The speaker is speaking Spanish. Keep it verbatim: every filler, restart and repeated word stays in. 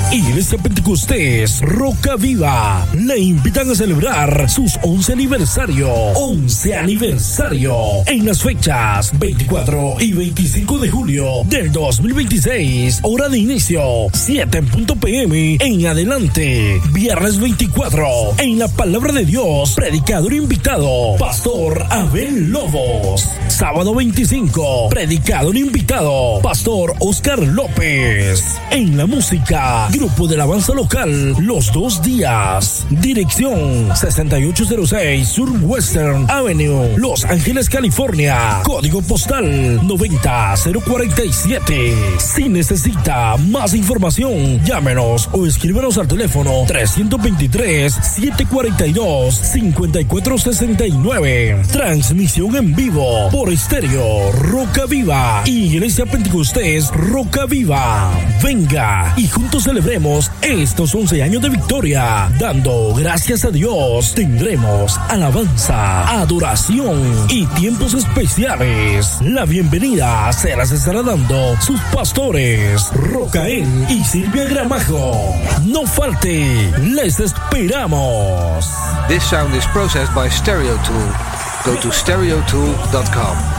Iglesia Pentecostés Roca Viva le invitan a celebrar sus once aniversario. once aniversario en las fechas veinticuatro y veinticinco de julio del dos mil veintiséis. Hora de inicio siete en punto p m en adelante. Viernes veinticuatro en la Palabra de Dios. Predicador invitado Pastor Abel Lobos. Sábado veinticinco predicador invitado Pastor Oscar López. En la música, Grupo de Alabanza Local, Los Dos Días. Dirección sesenta y ocho cero seis Sur Western Avenue, Los Ángeles, California. Código postal noventa cero cuarenta y siete. Si necesita más información, llámenos o escríbenos al teléfono trescientos veintitrés, setecientos cuarenta y dos, cincuenta y cuatro sesenta y nueve. Transmisión en vivo por estéreo Roca Viva, Iglesia Pentecostés Roca Viva. Venga y juntos celebremos estos once años de victoria. Dando gracias a Dios, tendremos alabanza, adoración y tiempos especiales. La bienvenida se las estará dando sus pastores Rocael y Silvia Gramajo. No falte, les esperamos. This sound is processed by Stereo Tool. Go to stereo tool dot com.